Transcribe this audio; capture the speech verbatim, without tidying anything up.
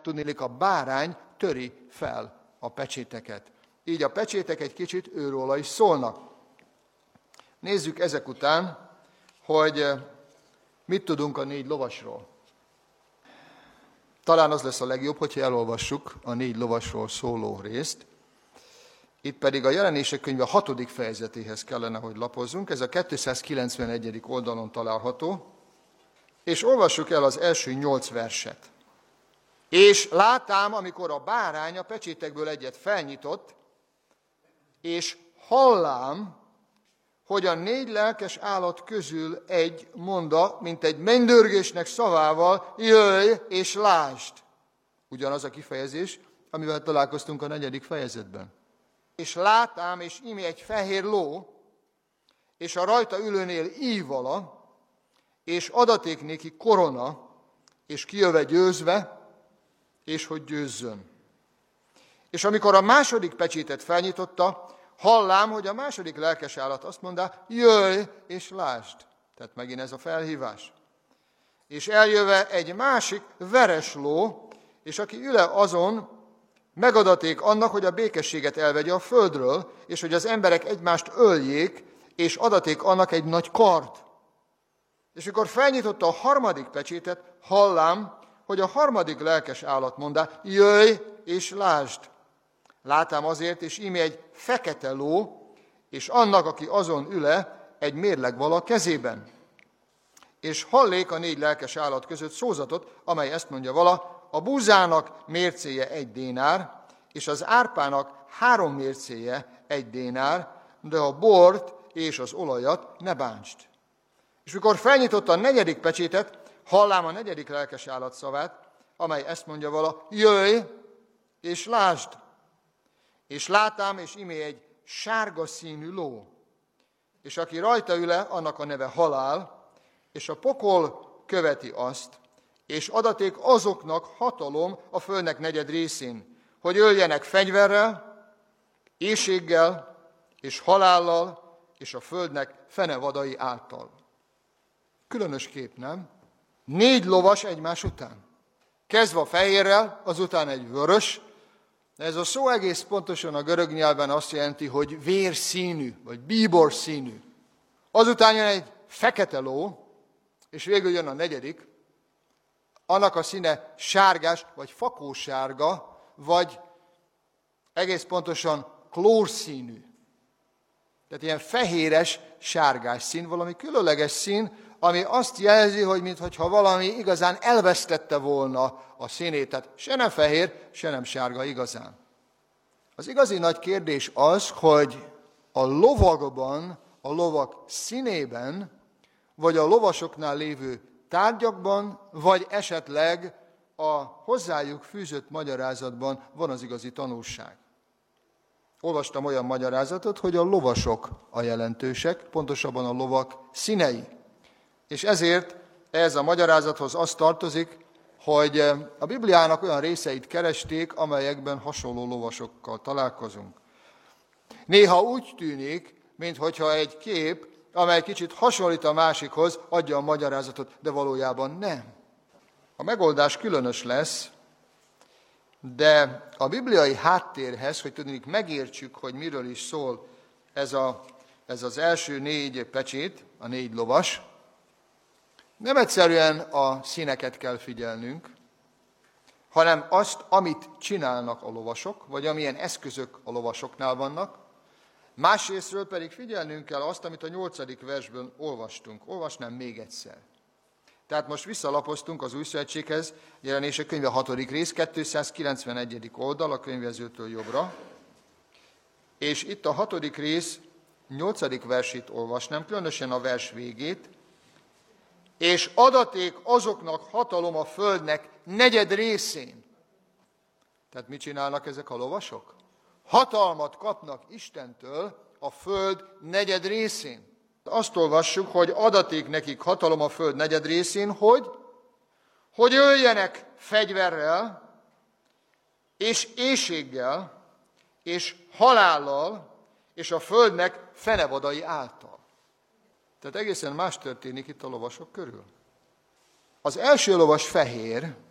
tudniillik a bárány töri fel a pecséteket. Így a pecsétek egy kicsit őróla is szólnak. Nézzük ezek után, hogy mit tudunk a négy lovasról. Talán az lesz a legjobb, hogyha elolvassuk a négy lovasról szóló részt. Itt pedig a Jelenések könyve hatodik fejezetéhez kellene, hogy lapozzunk. Ez a kétszázkilencvenegyedik oldalon található. És olvassuk el az első nyolc verset. És látám, amikor a bárány a pecsétekből egyet felnyitott, és hallám, hogy a négy lelkes állat közül egy monda, mint egy mennydörgésnek szavával, jöjj és lásd. Ugyanaz a kifejezés, amivel találkoztunk a negyedik fejezetben. És látám, és íme egy fehér ló, és a rajta ülőnél ívala, és adaték néki korona, és kijöve győzve, és hogy győzzön. És amikor a második pecsétet felnyitotta, hallám, hogy a második lelkes állat azt mondta, jöjj és lásd. Tehát megint ez a felhívás. És eljöve egy másik veres ló, és aki üle azon, megadaték annak, hogy a békességet elvegye a földről, és hogy az emberek egymást öljék, és adaték annak egy nagy kard. És amikor felnyitotta a harmadik pecsétet, hallám, hogy a harmadik lelkes állat mondá, jöjj és lásd. Látám azért, és íme egy fekete ló, és annak, aki azon üle, egy mérleg vala kezében. És hallék a négy lelkes állat között szózatot, amely ezt mondja vala, a búzának mércéje egy dénár, és az árpának három mércéje egy dénár, de a bort és az olajat ne bántsd. És mikor felnyitotta a negyedik pecsétet, hallám a negyedik lelkes állat szavát, amely ezt mondja vala, jöjj és lásd. És látám, és imé egy sárga színű ló, és aki rajta üle, annak a neve halál, és a pokol követi azt, és adaték azoknak hatalom a földnek negyed részén, hogy öljenek fegyverrel, éhséggel, és halállal, és a földnek fenevadai által. Különös kép, nem? Négy lovas egymás után. Kezdve a fehérrel, azután egy vörös. Ez a szó egész pontosan a görög nyelven azt jelenti, hogy vérszínű, vagy bíbor színű. Azután jön egy fekete ló, és végül jön a negyedik. Annak a színe sárgás, vagy fakósárga, vagy egész pontosan klórszínű. Tehát ilyen fehéres, sárgás szín, valami különleges szín, ami azt jelzi, hogy mintha valami igazán elvesztette volna a színét. Tehát se nem fehér, se nem sárga igazán. Az igazi nagy kérdés az, hogy a lovagban, a lovak színében, vagy a lovasoknál lévő tárgyakban, vagy esetleg a hozzájuk fűzött magyarázatban van az igazi tanulság. Olvastam olyan magyarázatot, hogy a lovasok a jelentősek, pontosabban a lovak színei. És ezért ez a magyarázathoz az tartozik, hogy a Bibliának olyan részeit keresték, amelyekben hasonló lovasokkal találkozunk. Néha úgy tűnik, minthogyha egy kép, amely kicsit hasonlít a másikhoz, adja a magyarázatot, de valójában nem. A megoldás különös lesz, de a bibliai háttérhez, hogy tudnék megértsük, hogy miről is szól ez, a, ez az első négy pecsét, a négy lovas, nem egyszerűen a színeket kell figyelnünk, hanem azt, amit csinálnak a lovasok, vagy amilyen eszközök a lovasoknál vannak. Másrésztről pedig figyelnünk kell azt, amit a nyolcadik versből olvastunk. Olvasnám még egyszer. Tehát most visszalapoztunk az Új Szövetséghez, Jelenések könyve hatodik rész, kétszázkilencvenegyedik oldal, a könyvezőtől jobbra. És itt a hatodik rész nyolcadik versét olvasnám, különösen a vers végét. És adaték azoknak hatalom a földnek negyed részén. Tehát mit csinálnak ezek a lovasok? Hatalmat kapnak Istentől a föld negyed részén. Azt olvassuk, hogy adaték nekik hatalom a föld negyed részén, hogy, hogy öljenek fegyverrel, és éhséggel, és halállal, és a földnek fenevadai által. Tehát egészen más történik itt a lovasok körül. Az első lovas fehér,